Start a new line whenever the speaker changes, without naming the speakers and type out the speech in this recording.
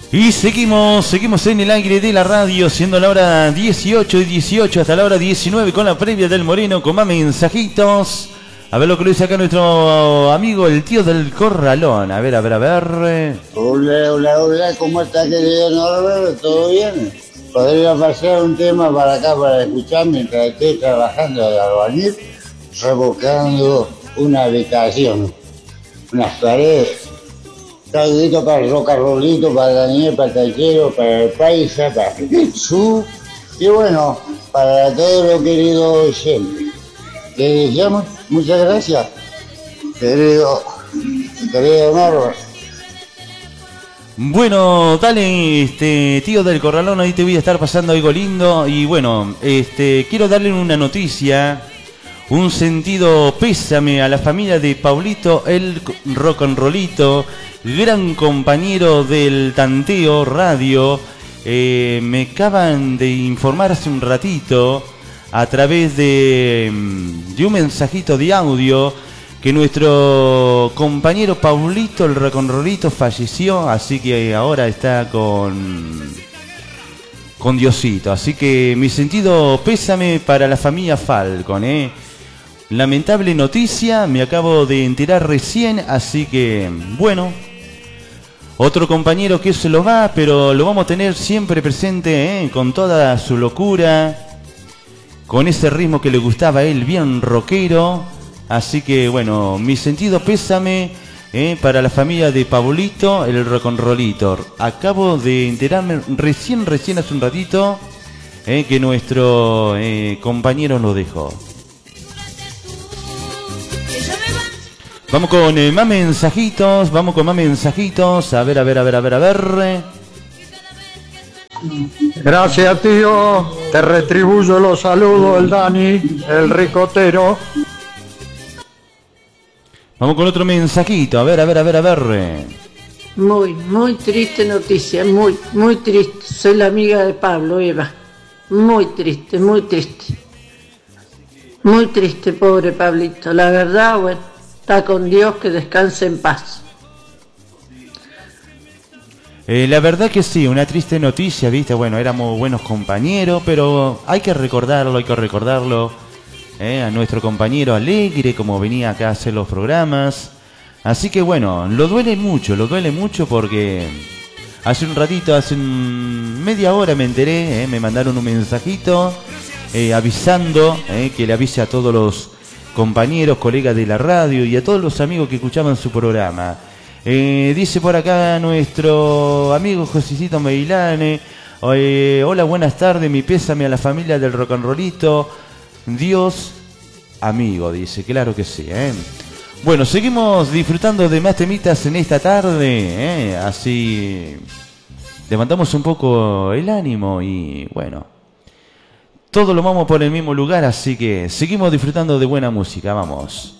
Y seguimos en el aire de la radio, siendo la hora 18:18 hasta la hora 19 con la previa del Moreno, con más mensajitos. A ver lo que lo dice acá nuestro amigo, el tío del Corralón. A ver.
Hola, ¿cómo está, querido Norbert? ¿Todo bien? ¿Podría pasar un tema para acá para escuchar mientras estoy trabajando de albañil, revocando una habitación, unas paredes? Saludito para el Roca Rolito, para Daniel, para el Tachero, para el Paisa, para el Su, y bueno, para todos los queridos oyentes. Les deseamos muchas gracias, querido Norbert.
Bueno, dale, tío del Corralón, ahí te voy a estar pasando algo lindo. Y bueno, quiero darle una noticia, un sentido pésame a la familia de Paulito el Rock and Rollito, gran compañero del Tanteo Radio. Me acaban de informar hace un ratito, a través de un mensajito de audio, que nuestro compañero Paulito el Rock and Rollito falleció, así que ahora está con Diosito. Así que mi sentido pésame para la familia Falcon, Lamentable noticia, me acabo de enterar recién, así que bueno, otro compañero que se lo va, pero lo vamos a tener siempre presente, con toda su locura, con ese ritmo que le gustaba a él, bien rockero. Así que bueno, mi sentido pésame para la familia de Paulito el Rock and Rollito. Acabo de enterarme recién hace un ratito que nuestro compañero lo dejó. Vamos con más mensajitos, a ver.
Gracias, tío, te retribuyo los saludos, el Dani, el ricotero.
Vamos con otro mensajito, a ver.
Muy triste noticia, muy triste. Soy la amiga de Pablo, Eva. Muy triste. Muy triste, pobre Pablito. La verdad, bueno, está con Dios, que descanse en paz.
La verdad que sí, una triste noticia, ¿viste? Bueno, éramos buenos compañeros, pero hay que recordarlo. A nuestro compañero alegre, como venía acá a hacer los programas. Así que bueno, lo duele mucho porque hace un ratito, hace media hora me enteré, me mandaron un mensajito avisando, que le avise a todos los compañeros, colegas de la radio y a todos los amigos que escuchaban su programa. Dice por acá nuestro amigo Josecito Meilane, hola, buenas tardes, mi pésame a la familia del Rock and Rollito. Dios amigo, dice, claro que sí, Bueno, seguimos disfrutando de más temitas en esta tarde, así levantamos un poco el ánimo y bueno, todo lo vamos por el mismo lugar, así que seguimos disfrutando de buena música, vamos.